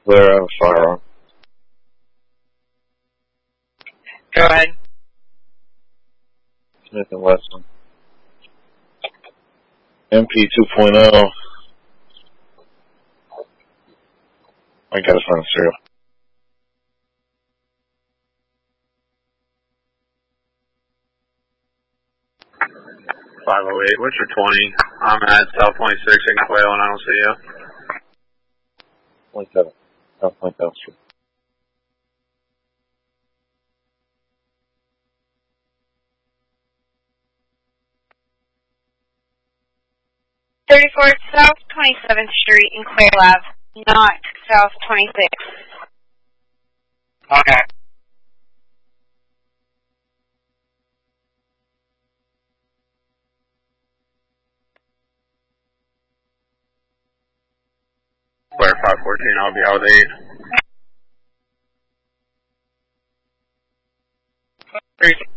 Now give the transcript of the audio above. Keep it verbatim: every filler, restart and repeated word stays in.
Clear and firearm. Go ahead. Smith and Wesson. M P two point oh. I gotta find the serial. five oh eight, what's your twenty? I'm at South twenty-six in Quail and I don't see you. twenty-seven. South twenty-seventh Street. thirty-four South twenty-seventh Street in Quail Ave, not South twenty-sixth. Okay. Square five fourteen, I'll be out with eight. Three